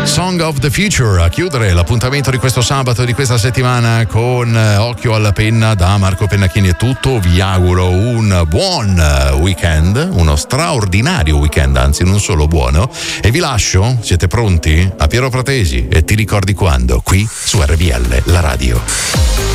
Song of the Future a chiudere l'appuntamento di questo sabato, di questa settimana, con Occhio alla penna da Marco Pennacchini. È tutto, vi auguro un buon weekend, uno straordinario weekend, anzi non solo buono, e vi lascio, siete pronti? A Piero Pratesi e Ti ricordi quando, qui su RVL, la radio.